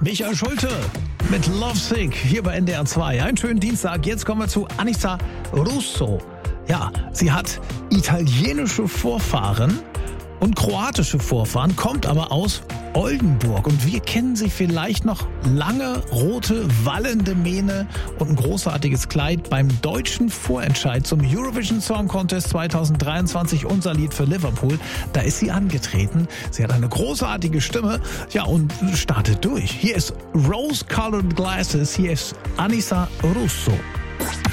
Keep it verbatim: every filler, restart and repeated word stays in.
Michael Schulte mit Lovesick hier bei N D R zwei. Einen schönen Dienstag. Jetzt kommen wir zu Annissa Russo. Ja, sie hat italienische Vorfahren und kroatische Vorfahren, kommt aber aus Oldenburg. Und wir kennen sie vielleicht noch: lange, rote, wallende Mähne und ein großartiges Kleid beim deutschen Vorentscheid zum Eurovision Song Contest zwanzig dreiundzwanzig, unser Lied für Liverpool. Da ist sie angetreten. Sie hat eine großartige Stimme, ja, und startet durch. Hier ist Rose Colored Glasses, hier ist Annissa Russo.